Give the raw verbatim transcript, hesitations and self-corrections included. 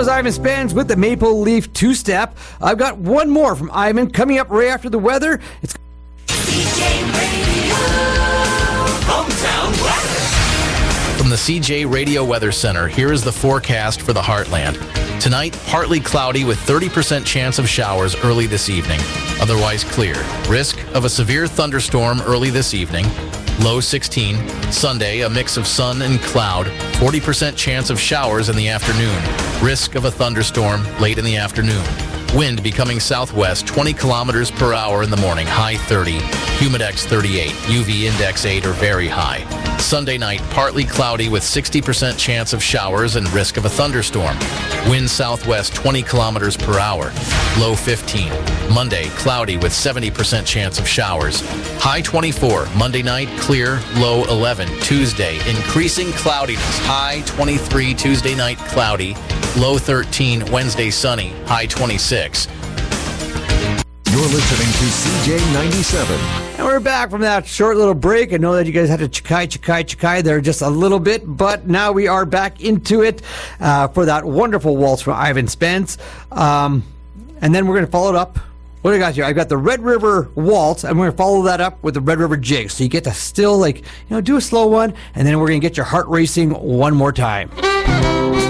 was Ivan Spence with the Maple Leaf two-step. I've got one more from Ivan coming up right after the weather. It's C J Radio Hometown Weather. From the C J Radio Weather Center, here is the forecast for the Heartland. Tonight, partly cloudy with thirty percent chance of showers early this evening. Otherwise clear. Risk of a severe thunderstorm early this evening. Low sixteen. Sunday, a mix of sun and cloud. forty percent chance of showers in the afternoon. Risk of a thunderstorm late in the afternoon. Wind becoming southwest, twenty kilometers per hour in the morning, high thirty. Humidex thirty-eight, U V index eight or very high. Sunday night, partly cloudy with sixty percent chance of showers and risk of a thunderstorm. Wind southwest, twenty kilometers per hour, low fifteen. Monday, cloudy with seventy percent chance of showers. High twenty-four. Monday night, clear, low eleven. Tuesday, increasing cloudiness, high twenty-three. Tuesday night, cloudy, low thirteen. Wednesday, sunny, high twenty-six. You're listening to C J ninety-seven. And we're back from that short little break. I know that you guys had to chikai, chikai, chikai there just a little bit, but now we are back into it uh, for that wonderful waltz from Ivan Spence. Um, and then we're going to follow it up. What do I got here? I've got the Red River Waltz, and we're going to follow that up with the Red River Jig. So you get to still, like, you know, do a slow one, and then we're going to get your heart racing one more time.